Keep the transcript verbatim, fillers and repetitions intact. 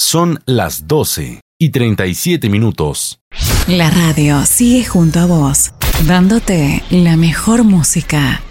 Son las doce y treinta y siete minutos. La radio sigue junto a vos, dándote la mejor música.